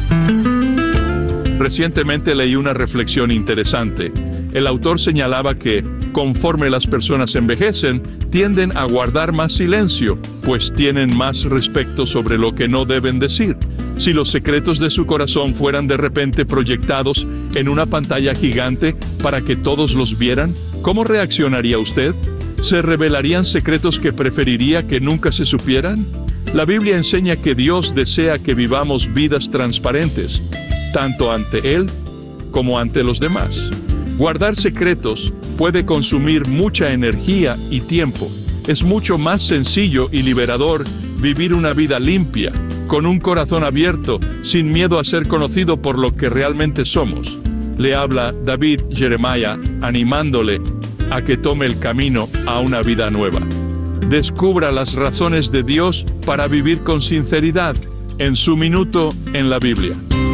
Recientemente leí una reflexión interesante. El autor señalaba que, conforme las personas envejecen, tienden a guardar más silencio, pues tienen más respeto sobre lo que no deben decir. Si los secretos de su corazón fueran de repente proyectados en una pantalla gigante para que todos los vieran, ¿cómo reaccionaría usted? ¿Se revelarían secretos que preferiría que nunca se supieran? La Biblia enseña que Dios desea que vivamos vidas transparentes, tanto ante Él como ante los demás. Guardar secretos puede consumir mucha energía y tiempo. Es mucho más sencillo y liberador vivir una vida limpia, con un corazón abierto, sin miedo a ser conocido por lo que realmente somos. Le habla David Jeremiah, animándole a que tome el camino a una vida nueva. Descubra las razones de Dios para vivir con sinceridad en su minuto en la Biblia.